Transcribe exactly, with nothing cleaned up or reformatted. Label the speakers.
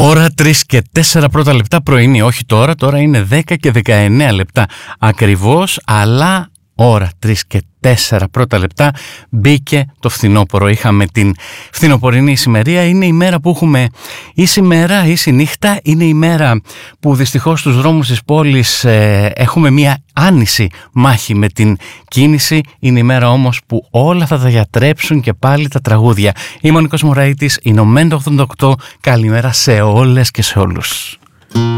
Speaker 1: Ώρα τρεις και τέσσερα πρώτα λεπτά πρωινή, όχι τώρα, τώρα είναι δέκα και δεκαεννέα λεπτά ακριβώς, αλλά ώρα τρεις και τέσσερα πρώτα λεπτά μπήκε το φθινόπωρο. Είχαμε την φθινοπορεινή ησημερία, είναι η μέρα που έχουμε ίση μέρα, ίση νύχτα, είναι η μέρα που δυστυχώς στους δρόμους της πόλης ε, έχουμε μια άνηση μάχη με την κίνηση, είναι η μέρα όμως που όλα θα τα διατρέψουν και πάλι τα τραγούδια. Είμαι ο Νίκος Μωραΐτης, είναι ο Μέντο ογδόντα οκτώ, καλημέρα σε όλες και σε όλους.